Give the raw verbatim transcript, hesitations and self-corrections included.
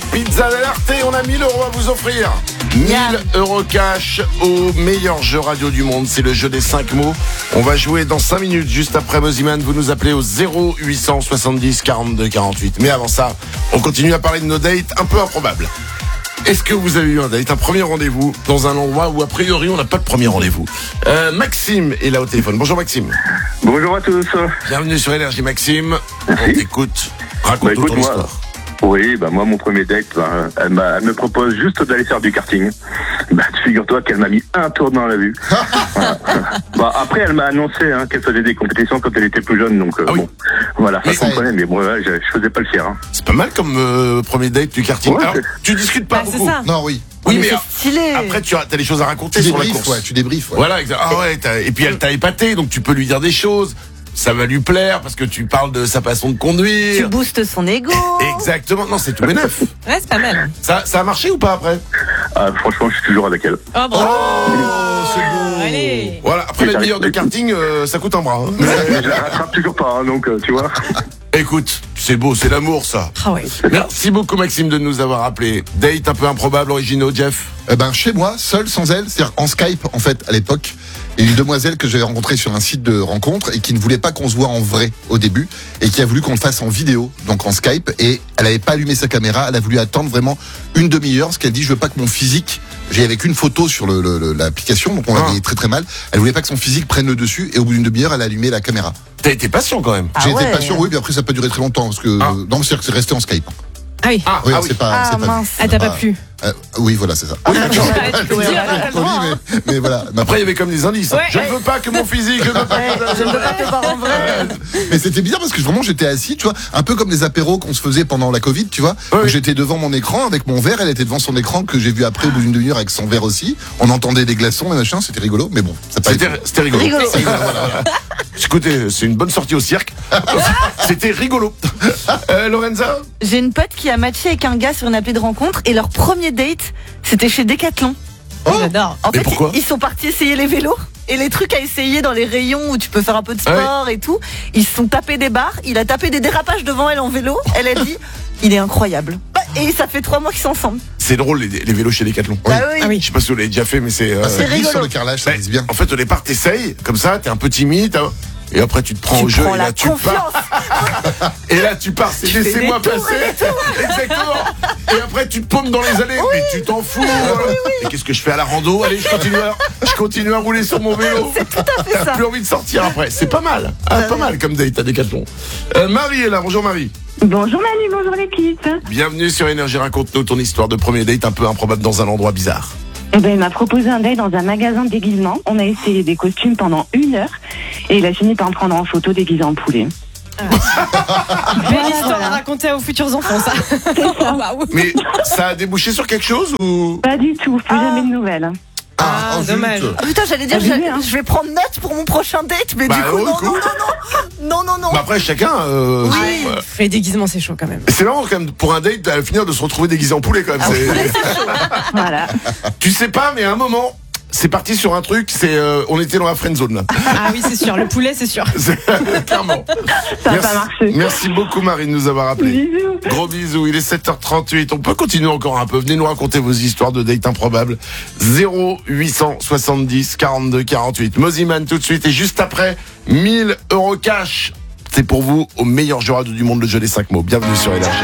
Pizza d'Alerté, on a mille euros à vous offrir. mille euros cash au meilleur jeu radio du monde. C'est le jeu des cinq mots. On va jouer dans cinq minutes, juste après Moziman. Vous nous appelez au zéro huit cent soixante-dix quarante-deux quarante-huit. Mais avant ça, on continue à parler de nos dates un peu improbables. Est-ce que vous avez eu un date, un premier rendez-vous dans un endroit où a priori on n'a pas de premier rendez-vous? euh, Maxime est là au téléphone. Bonjour Maxime. Bonjour à tous. Bienvenue sur Énergie Maxime. Merci. On t'écoute. Raconte-nous bah, ton moi, histoire. Oui, bah moi mon premier date, bah, elle, m'a, elle me propose juste d'aller faire du karting. Bah figure-toi qu'elle m'a mis un tour dans la vue. Voilà. Bah après elle m'a annoncé hein, qu'elle faisait des compétitions quand elle était plus jeune, donc euh, ah oui. bon, voilà, ça mais, comprenait, mais bon, ouais, je, je faisais pas le fier. Hein. C'est pas mal comme euh, premier date du karting. Ouais, Alors, tu discutes pas Ah, c'est beaucoup. ça. Non, oui. Oui, mais mais, c'est stylé. après tu as t'as des choses à raconter Tu sur la débriefes, course. ouais, tu débriefes. Ouais. Voilà, exact. Ah ouais, t'as- et puis elle t'a épaté, donc tu peux lui dire des choses. Ça va lui plaire parce que tu parles de sa façon de Tu conduire. boostes son ego. Exactement. Non, c'est tout bénef. Ouais, c'est pas mal. Ça, ça a marché ou pas après? Ah, franchement, je suis toujours avec elle. Oh, bravo. Oh, c'est beau. Allez. Voilà, après Mais les ça meilleurs de arrive. karting, euh, ça coûte un bras. hein. Mais je la rattrape toujours pas, hein, donc euh, tu vois. Écoute, c'est beau, c'est l'amour ça. Ah ouais. Merci beaucoup Maxime de nous avoir appelé. Date un peu improbable, originaux, Jeff. Eh ben, chez moi, seul, sans elle, c'est-à-dire en Skype, en fait, à l'époque, il y a une demoiselle que j'avais rencontrée sur un site de rencontre et qui ne voulait pas qu'on se voit en vrai au début et qui a voulu qu'on le fasse en vidéo, donc en Skype, et elle n'avait pas allumé sa caméra, elle a voulu attendre vraiment une demi-heure parce qu'elle dit je veux pas que mon physique, j'ai avec une photo sur le, le- le- l'application, donc on Ah. avait très très mal, elle voulait pas que son physique prenne le dessus et au bout d'une demi-heure, elle a allumé la caméra. T'as été patient quand même. Ah J'ai ouais. été patient, oui, puis après ça n'a pas duré très longtemps parce que, Ah. euh, non, c'est-à-dire que c'est resté en Skype. Ah oui. Ah, Oui, ah oui. c'est pas, Ah, c'est pas mince. vu. Ah, t'as C'est pas plu. Euh, oui, voilà, c'est ça. Oui, d'accord. Ah, tu peux Ouais, dire, ouais, t'as le poli, droit, hein. mais, mais voilà. Mais Après il y avait comme des indices. hein. Ouais, je ne ouais. veux pas que mon physique, je ne veux pas Ouais, que... je ne peux pas te voir en vrai. Mais c'était bizarre parce que vraiment j'étais assis, tu vois, un peu comme les apéros qu'on se faisait pendant la Covid, tu vois. Oui. Où j'étais devant mon écran avec mon verre, elle était devant son écran que j'ai vu après au bout d'une demi-heure avec son verre aussi. On entendait des glaçons et machin, c'était rigolo, mais bon, ça a pas été. C'était, c'était rigolo. Rigolo. C'est rigolo, voilà, voilà. Écoutez, c'est une bonne sortie au cirque. C'était rigolo. Euh, Lorenza? J'ai une pote qui a matché avec un gars sur une appli de rencontre et leur premier date, c'était chez Decathlon. Oh. J'adore. En Mais fait, pourquoi ils, ils sont partis essayer les vélos et les trucs à essayer dans les rayons où tu peux faire un peu de sport et tout. Ils se sont tapés des barres. Il a tapé des dérapages devant elle en vélo. Elle a dit, il est incroyable. Et ça fait trois mois qu'ils sont ensemble. C'est drôle les, les vélos chez Decathlon. Oui. Bah oui. Ah oui. Je sais pas si vous l'avez déjà fait, mais c'est... euh, Ah, ça C'est glisse rigolo. sur le carrelage, ça bah, glisse bien. En fait, au départ, t'essayes, comme ça, t'es un peu timide, t'as- et après tu te prends Tu au jeu, prends et la là tu confiance. pars. Et là tu pars, c'est Tu fais laissez-moi des tours passer. Exactement. Et après tu te paumes dans les allées, mais tu t'en fous. voilà. Et qu'est-ce que je fais à la rando? Allez, je continue à, je continue à rouler sur mon vélo. C'est tout à fait T'as ça. plus envie de sortir après. C'est pas mal. Ah, pas mal comme date à Decathlon. Euh, Marie est là. Bonjour Marie. Bonjour Manu, bonjour l'équipe. Bienvenue sur Énergie. Raconte-nous ton histoire de premier date un peu improbable dans un endroit bizarre. Eh ben, il m'a proposé un date dans un magasin de déguisement. On a essayé des costumes pendant une heure et il a fini par me prendre en photo déguisé en poulet. Belle histoire voilà. à raconter aux futurs enfants, ça. Waouh. Mais ça a débouché sur quelque chose ou? Pas du tout, plus Ah. jamais de nouvelles. Ah, oh, zut. dommage. Ah, putain, j'allais dire, Abusé, je, hein. je vais prendre note pour mon prochain date, mais Bah, du coup, ouais, non, cool. non, non, non, non, non, Bah après chacun. Euh, Oui. euh, Les déguisements, c'est chaud quand même. c'est marrant quand même pour un date à finir de se retrouver déguisé en poulet quand même. C'est- Voilà. Tu sais pas, mais à un moment, c'est parti sur un truc. C'est, euh, on était dans la friend zone là. Ah oui, c'est sûr. Le poulet, c'est sûr. C'est- Clairement. Ça n'a Merci, pas marché. merci beaucoup Marie de nous avoir appelé. Bisous. Gros bisous, il est sept heures trente-huit. On peut continuer encore un peu. Venez nous raconter vos histoires de date improbables. zéro huit cent soixante-dix quarante-deux quarante-huit. Moziman tout de suite. Et juste après, mille euros cash. C'est pour vous au meilleur jeu radio du monde, le jeu des cinq mots. Bienvenue sur Énergie.